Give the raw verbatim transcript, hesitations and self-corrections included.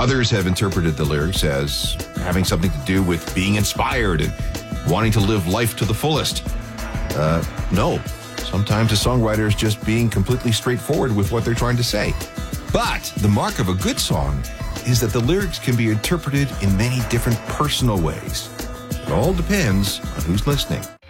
Others have interpreted the lyrics as having something to do with being inspired and wanting to live life to the fullest. Uh, no. Sometimes a songwriter is just being completely straightforward with what they're trying to say. But the mark of a good song is that the lyrics can be interpreted in many different personal ways. It all depends on who's listening.